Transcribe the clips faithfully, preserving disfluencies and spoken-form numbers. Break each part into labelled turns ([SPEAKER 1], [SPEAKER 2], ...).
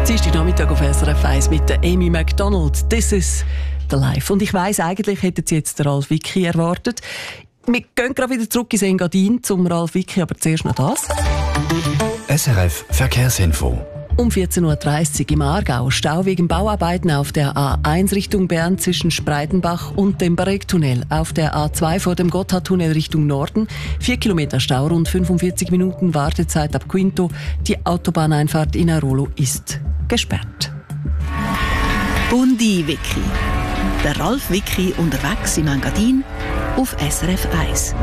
[SPEAKER 1] Dienstagnachmittag auf S R F eins mit der Amy Macdonald. Das ist der Live. Und ich weiss, eigentlich hätten Sie jetzt den Ralf Wicki erwartet. Wir gehen gerade wieder zurück ins Engadin zum Ralf Wicki, aber zuerst noch das.
[SPEAKER 2] S R F Verkehrsinfo.
[SPEAKER 1] Um vierzehn Uhr dreißig im Aargau. Stau wegen Bauarbeiten auf der A eins Richtung Bern zwischen Spreitenbach und dem Baregtunnel. Auf der A zwei vor dem Gotthardtunnel Richtung Norden. Vier Kilometer Stau, rund fünfundvierzig Minuten Wartezeit ab Quinto. Die Autobahneinfahrt in Arolo ist gesperrt.
[SPEAKER 3] Bundi Wicki. Der Ralf Wicki unterwegs im Engadin auf S R F eins.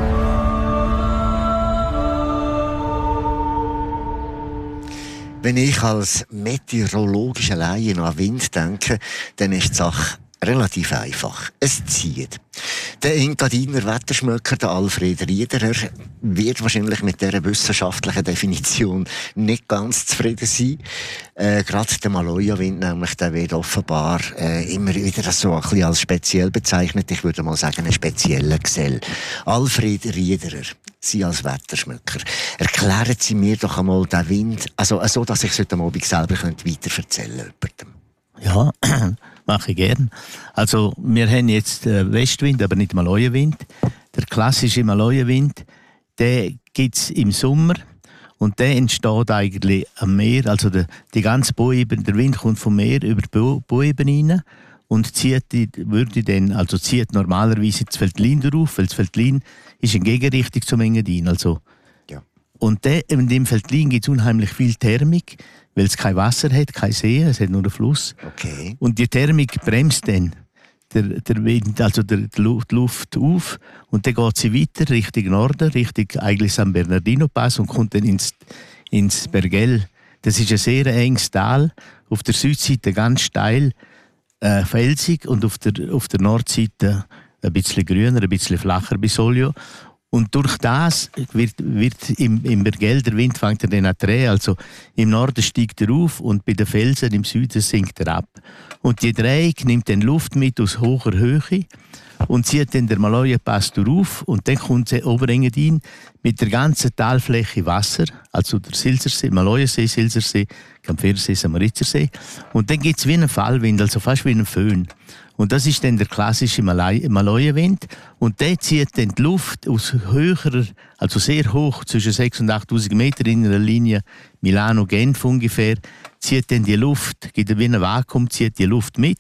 [SPEAKER 4] Wenn ich als meteorologischer Laie an Wind denke, dann ist die Sache relativ einfach. Es zieht. Der Engadiner Wetterschmöcker, der Alfred Riederer, wird wahrscheinlich mit dieser wissenschaftlichen Definition nicht ganz zufrieden sein. Äh, Gerade der Maloja-Wind, nämlich, der wird offenbar äh, immer wieder so ein bisschen als speziell bezeichnet. Ich würde mal sagen, ein spezieller Gesell. Alfred Riederer, Sie als Wetterschmöcker, erklären Sie mir doch einmal den Wind, also so, dass ich es heute Abend selber weiter erzählen könnte.
[SPEAKER 5] Ja, mache ich gern. Also, wir haben jetzt äh, Westwind, aber nicht Maloja-Wind. Der klassische Maloja-Wind, der gibt es im Sommer und der entsteht eigentlich am Meer. Also der, die ganze Boebene, der Wind kommt vom Meer über die Boebene rein und zieht, die, würde dann, also zieht normalerweise das Veltlin drauf, weil das Veltlin ist in Gegenrichtung zum Engadin. Also,
[SPEAKER 4] ja. Und
[SPEAKER 5] der, in dem Veltlin gibt es unheimlich viel Thermik, weil es kein Wasser hat, kein See, es hat nur einen Fluss.
[SPEAKER 4] Okay.
[SPEAKER 5] Und die Thermik bremst dann der, der Wind, also der, die Luft auf und dann geht sie weiter Richtung Norden, Richtung eigentlich San Bernardino Pass und kommt dann ins, ins Bergell. Das ist ein sehr enges Tal, auf der Südseite ganz steil, äh, felsig und auf der, auf der Nordseite ein bisschen grüner, ein bisschen flacher bis Olio. Und durch das wird, wird im, im Bergell der Wind fängt er dann an zu drehen. Also im Norden steigt er auf und bei den Felsen im Süden sinkt er ab. Und die Drehung nimmt dann Luft mit aus hoher Höhe und zieht dann der Maloja-Pass auf. Und dann kommt der Oberengadin mit der ganzen Talfläche Wasser, also der Silsersee, Maloja-See, Silsersee, Kampfersee, Samaritersee. Und dann gibt es wie einen Fallwind, also fast wie einen Föhn. Und das ist dann der klassische Maloja-Wind. Und der zieht dann die Luft aus höherer, also sehr hoch, zwischen sechstausend und achttausend Meter in einer Linie, Milano-Genf ungefähr, zieht dann die Luft, gibt wie ein Vakuum, zieht die Luft mit.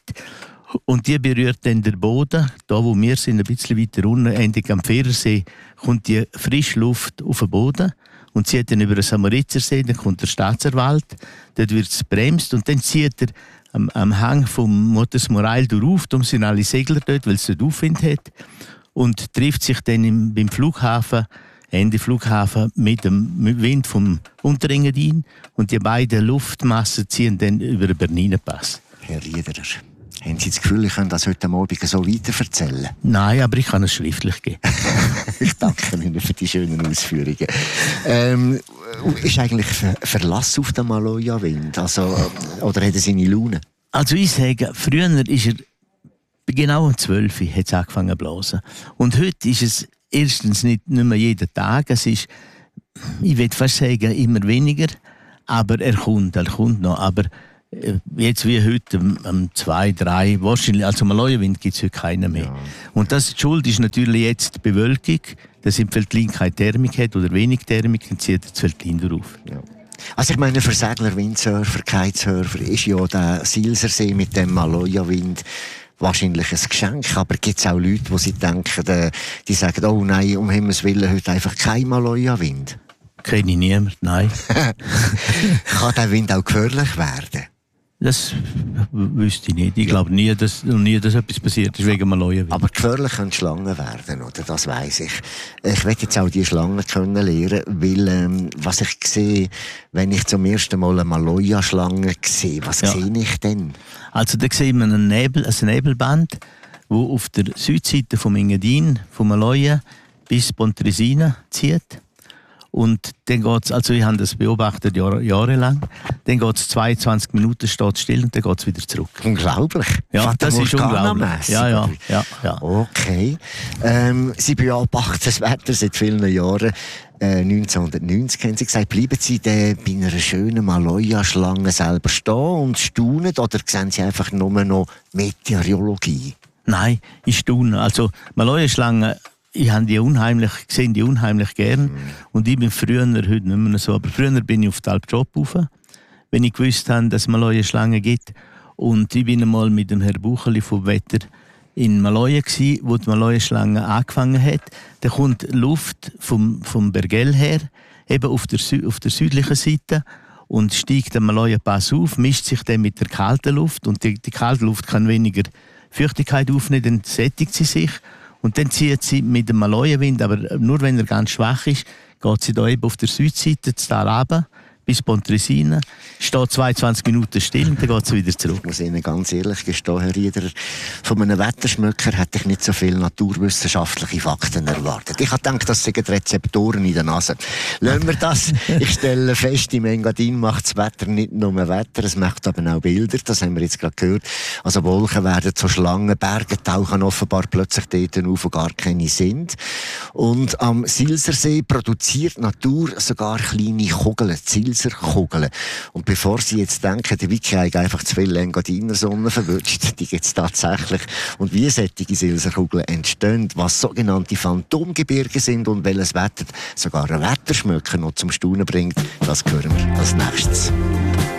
[SPEAKER 5] Und die berührt dann den Boden. Da, wo wir sind, ein bisschen weiter unten, Ende Kampfersee, kommt die frische Luft auf den Boden und zieht dann über den Samaritersee, dann kommt der Staatserwald, dort wird es bremst und dann zieht er am, am Hang vom Motors Morail durch, darum sind alle Segler dort, weil es dort Aufwind hat und trifft sich dann im, beim Flughafen, Ende Flughafen, mit dem Wind vom Unterengadin und die beiden Luftmassen ziehen dann über den Berniner Pass.
[SPEAKER 4] Herr Riederer, haben Sie das Gefühl, ich kann das heute Morgen so weiter erzählen?
[SPEAKER 5] Nein, aber ich kann es schriftlich geben.
[SPEAKER 4] Ich danke Ihnen für die schönen Ausführungen. Ähm, ist eigentlich Ver Verlass auf den Maloja-Wind? Also, oder hat er seine Laune?
[SPEAKER 5] Also ich sage, früher ist er genau um zwölf Uhr hat es angefangen zu blasen. Und heute ist es erstens nicht, nicht mehr jeden Tag. Es ist, ich würde fast sagen, immer weniger. Aber er kommt, er kommt noch. Aber jetzt wie heute um zwei, drei, wahrscheinlich, also Maloja-Wind gibt es heute keinen mehr. Ja. Und das, die Schuld ist natürlich jetzt die Bewölkung, dass im Veltlin keine Thermik hat oder wenig Thermik, dann zieht das Veltlin drauf.
[SPEAKER 4] Ja. Also ich meine, für Segler, Windsurfer, Kitesurfer ist ja der Silsersee mit dem Maloja-Wind wahrscheinlich ein Geschenk, aber gibt es auch Leute, die sie denken, die sagen, oh nein, um Himmels Willen, heute einfach kein Maloja-Wind?
[SPEAKER 5] Kenne ich niemanden, nein.
[SPEAKER 4] Kann der Wind auch gefährlich werden?
[SPEAKER 5] Das wüsste ich nicht. Ich glaube nie, dass, nie, dass etwas passiert ist wegen Maloja-Wind.
[SPEAKER 4] Aber gefährlich können Schlangen werden, oder? Das weiss ich. Ich will jetzt auch die Schlangen können lernen, weil, ähm, was ich sehe, wenn ich zum ersten Mal eine Maloja-Schlange sehe, was ja. sehe ich denn?
[SPEAKER 5] Also da sieht man ein, Nebel, ein Nebelband, das auf der Südseite vom Engadin, vom Maloja, bis Pontresina zieht. Und dann geht's, also ich habe das beobachtet Jahre, jahrelang, dann geht es zweiundzwanzig Minuten, steht still und dann geht es wieder zurück.
[SPEAKER 4] Unglaublich.
[SPEAKER 5] Ja,
[SPEAKER 4] Fata
[SPEAKER 5] das ist unglaublich. Ja, ja, ja, ja.
[SPEAKER 4] Okay. Ähm, Sie beobachten das Wetter seit vielen Jahren. Äh, neunzehnhundertneunzig haben Sie gesagt, bleiben Sie denn bei einer schönen Maloja-Schlange selber stehen und staunen, oder sehen Sie einfach nur noch Meteorologie?
[SPEAKER 5] Nein, ich staune. Also Maloja-Schlangen, ich habe die unheimlich, sehe die unheimlich gern. Mhm. Und ich bin früher, heute nicht mehr so, aber früher bin ich auf die Alp Job rauf, wenn ich gewusst habe, dass es Maloja-Schlangen gibt. Und ich bin einmal mit dem Herrn Bucheli vom Wetter in Maloja gsi, wo die Maloja-Schlange angefangen hat. Da kommt Luft vom, vom Bergell her, eben auf der, Sü- auf der südlichen Seite, und steigt der Maloja-Pass auf, mischt sich dann mit der kalten Luft, und die, die kalte Luft kann weniger Feuchtigkeit aufnehmen, dann sättigt sie sich, und dann zieht sie mit dem Maloja-Wind, aber nur wenn er ganz schwach ist, geht sie da eben auf der Südseite das Tal runter, bis Pontresina, steht zweiundzwanzig Minuten still und dann geht sie wieder zurück.
[SPEAKER 4] Ich muss Ihnen ganz ehrlich gestehen, Herr Rieder, von einem Wetterschmöcker hätte ich nicht so viele naturwissenschaftliche Fakten erwartet. Ich habe gedacht, das sind Rezeptoren in der Nase. Lassen wir das. Ich stelle fest, im Engadin macht das Wetter nicht nur Wetter, es macht aber auch Bilder, das haben wir jetzt gerade gehört. Also Wolken werden zu Schlangen, Berge tauchen offenbar plötzlich dort auf, wo gar keine sind. Und am Silsersee produziert die Natur sogar kleine Kugeln, Silserkugeln. Und bevor Sie jetzt denken, der Wiki hat einfach zu viel Engadiner Sonne verwünscht, die gibt es tatsächlich. Und wie solche Silserkugeln entstehen, was sogenannte Phantomgebirge sind und welches Wetter sogar ein Wetterschmöcker noch zum Staunen bringt, das hören wir als nächstes.